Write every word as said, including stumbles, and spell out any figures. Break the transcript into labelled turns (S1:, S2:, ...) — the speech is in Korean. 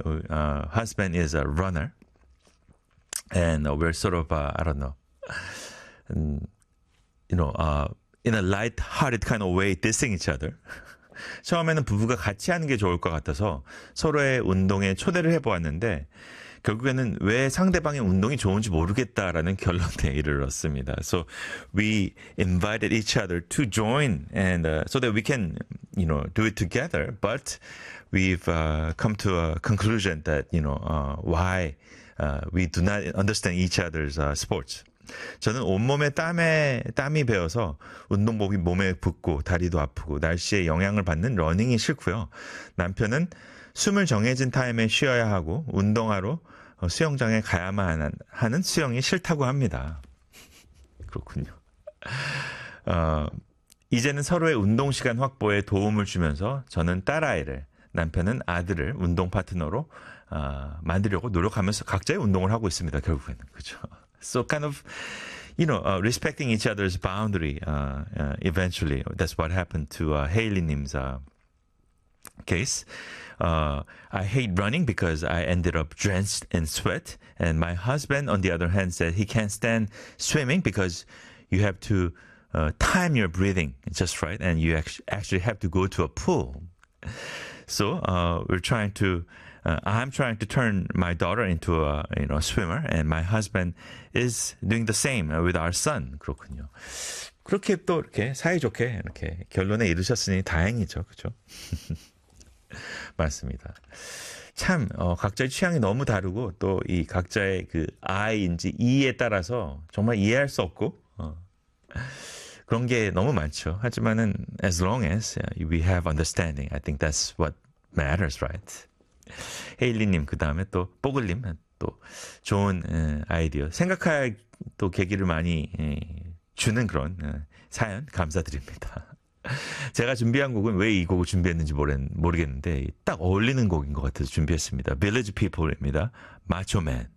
S1: uh, husband is a runner, and we're sort of uh, I don't know, um, you know, uh, in a light-hearted kind of way dissing each other. 처음에는 부부가 같이 하는 게 좋을 것 같아서 서로의 운동에 초대를 해보았는데 결국에는 왜 상대방의 운동이 좋은지 모르겠다라는 결론에 이르렀습니다. So we invited each other to join, and uh, so that we can, you know, do it together. But we've uh, come to a conclusion that, you know, uh, why uh, we do not understand each other's uh, sports. 저는 온몸에 땀에, 땀이 배어서 운동복이 몸에 붙고 다리도 아프고 날씨에 영향을 받는 러닝이 싫고요. 남편은 숨을 정해진 타임에 쉬어야 하고 운동하러 수영장에 가야만 하는 수영이 싫다고 합니다. 그렇군요. 어, 이제는 서로의 운동 시간 확보에 도움을 주면서 저는 딸아이를, 남편은 아들을 운동 파트너로 어, 만들려고 노력하면서 각자의 운동을 하고 있습니다. 결국에는. 그죠? So kind of, you know, uh, respecting each other's boundary, uh, uh, eventually. That's what happened to uh, Haley-님's uh, case. Uh, I hate running because I ended up drenched in sweat. And my husband, on the other hand, said he can't stand swimming because you have to uh, time your breathing just right. And you actually have to go to a pool. So uh, we're trying to, uh, I'm trying to turn my daughter into a, you know, swimmer, and my husband is doing the same with our son. 그렇군요. 그렇게 또 이렇게 사이좋게 이렇게 결론에 이르셨으니 다행이죠, 그렇죠? 맞습니다. 참 어, 각자의 취향이 너무 다르고 또 이 각자의 그 I인지 E에 따라서 정말 이해할 수 없고. 어. 그런 게 너무 많죠. 하지만은 as long as we have understanding, I think that's what matters, right? 헤일리님, 그 다음에 또 뽀글님, 또 좋은 에, 아이디어, 생각할 또 계기를 많이 에, 주는 그런 에, 사연 감사드립니다. 제가 준비한 곡은 왜 이 곡을 준비했는지 모르, 모르겠는데 딱 어울리는 곡인 것 같아서 준비했습니다. Village People입니다. Macho Man.